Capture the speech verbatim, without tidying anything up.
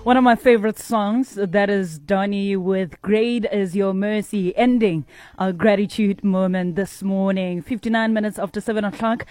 One of my favorite songs, that is Donny with Great Is Your Mercy, ending our gratitude moment this morning. fifty-nine minutes after seven o'clock.